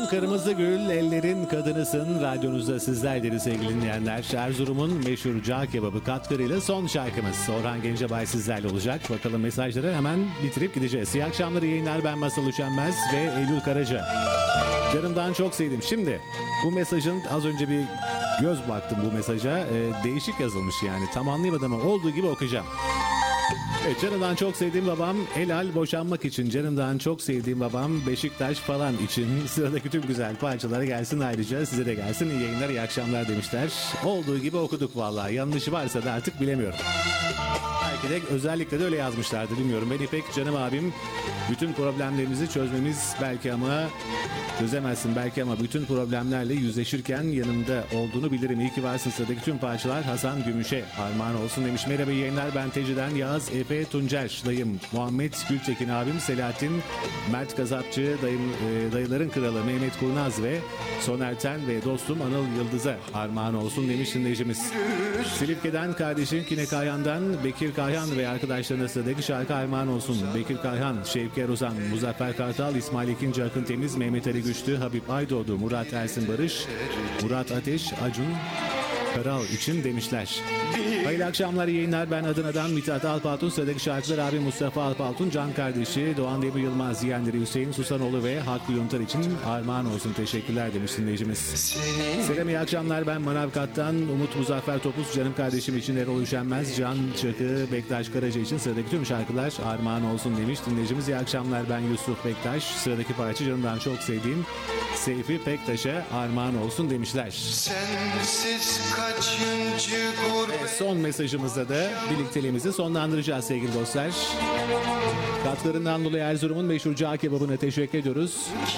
Kırmızı Gül, ellerin kadınısın. Radyonuzda sizlerleri sevgili dinleyenler. Erzurum'un meşhur cağ kebabı katkılarıyla son şarkımız. Orhan Gencebay sizlerle olacak. Bakalım mesajları hemen bitirip gideceğiz. İyi akşamlar, iyi yayınlar. Ben Masal Üşenmez ve Eylül Karaca. Canımdan çok sevdim. Şimdi bu mesajın az önce bir göz baktım bu mesaja. Değişik yazılmış yani. Tam anlayamadım ama olduğu gibi okuyacağım. Evet, canımdan çok sevdiğim babam helal boşanmak için, canımdan çok sevdiğim babam Beşiktaş falan için. Sıradaki tüm güzel parçalara gelsin, ayrıca size de gelsin. İyi yayınlar, iyi akşamlar demişler. Olduğu gibi okuduk vallahi. Yanlışı varsa da artık bilemiyorum. Belki de özellikle de öyle yazmışlardı, bilmiyorum. Ben İpek, canım abim, bütün problemlerimizi çözmemiz belki ama çözemezsin belki ama bütün problemlerle yüzleşirken yanımda olduğunu bilirim. İyi ki varsın. Sıradaki tüm parçalar Hasan Gümüş'e armağan olsun demiş. Merhaba, iyi yayınlar. Ben Teci'den Yağız Efe Tuncer dayım, Muhammed Gültekin abim, Selahattin Mert Kazapçı dayım, dayıların kralı Mehmet Kurnaz ve Sonerten ve dostum Anıl Yıldız'a armağan olsun demiş dinleyicimiz. Silifke'den kardeşim Kine Kayhan'dan Bekir Kayhan ve arkadaşlarına sıradaki şarkı armağan olsun. Bekir Kayhan, Şevki Erozan, Muzaffer Kartal, İsmail İkinci Akın Temiz, Mehmet Ali Güçlü, Habib Aydoğdu, Murat Ersin Barış, Murat Ateş, Acun Karal için demişler. Hayırlı akşamlar, iyi yayınlar. Ben Adana'dan Mithat Alpaltun. Sıradaki şarkılar abi Mustafa Alpaltun, Can kardeşi Doğan Demir Yılmaz, yeğenleri Hüseyin Susanoğlu ve Hakkı Yuntar için armağan olsun. Teşekkürler demiş dinleyicimiz. Selam, iyi akşamlar. Ben Manavgat'tan Umut Muzaffer Topuz, canım kardeşim için Erol Üşenmez, Can Çakı, Bektaş Karaca için sıradaki tüm şarkılar armağan olsun demiş dinleyicimiz. İyi akşamlar, ben Yusuf Bektaş. Sıradaki parça canımdan çok sevdiğim Seyfi Pektaş'a armağan olsun demişler. Sensiz kaçıncı gurbet. Son mesajımızda da birlikteliğimizi sonlandıracağız sevgili dostlar. Katkılarından dolayı Erzurum'un meşhur cağ kebabına teşekkür ediyoruz.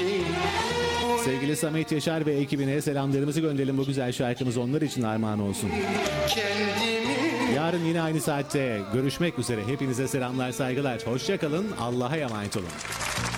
Sevgili Samet Yaşar ve ekibine selamlarımızı gönderelim. Bu güzel şarkımız onlar için armağan olsun. Kendimi Yarın yine aynı saatte görüşmek üzere. Hepinize selamlar, saygılar. Hoşça kalın. Allah'a emanet olun.